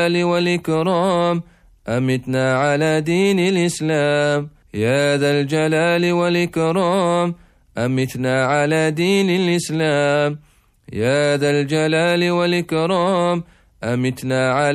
والإكرام أمتنا على دين الإسلام. يا ذا الجلال والإكرام أمتنا على دين الإسلام. يا ذا الجلال والإكرام أمتنا على